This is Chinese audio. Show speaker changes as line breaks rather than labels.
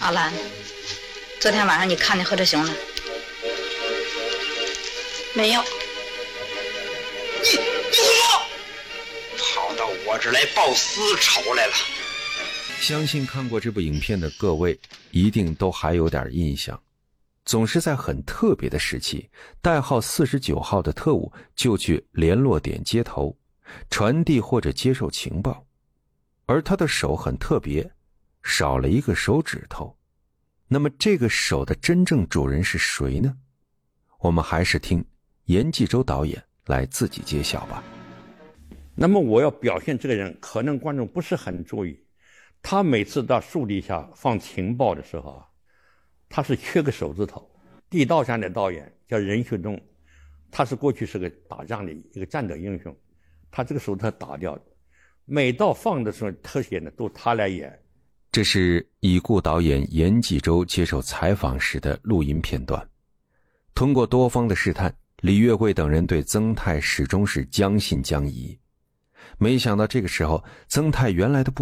阿兰，昨天晚上你看见何志雄了？
没有。
你胡说！跑到我这儿来报私仇来了。
相信看过这部影片的各位一定都还有点印象，总是在很特别的时期，代号49号的特务就去联络点接头，传递或者接受情报，而他的手很特别，少了一个手指头。那么这个手的真正主人是谁呢？我们还是听严继洲导演来自己揭晓吧。
那么我要表现这个人，可能观众不是很注意，他每次到树底下放情报的时候啊，他是缺个手指头。地道战的导演叫任学忠，他是过去是个打仗的一个战斗英雄，他这个手他打掉的。每到放的时候特写呢都他来演。
这是已故导演严继洲接受采访时的录音片段。通过多方的试探，李月桂等人对曾泰始终是将信将疑。没想到这个时候，曾泰原来的